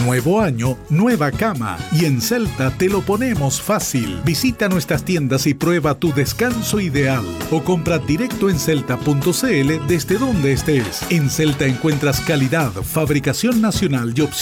Nuevo año, nueva cama. Y en Celta te lo ponemos fácil. Visita nuestras tiendas y prueba tu descanso ideal. O compra directo en celta.cl desde donde estés. En Celta encuentras calidad, fabricación nacional y opción